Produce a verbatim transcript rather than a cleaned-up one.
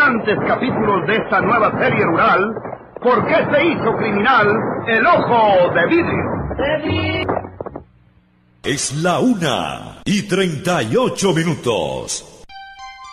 fascinantes capítulos de esta nueva serie rural, ¿por qué se hizo criminal el ojo de vidrio? Es la una y treinta y ocho minutos.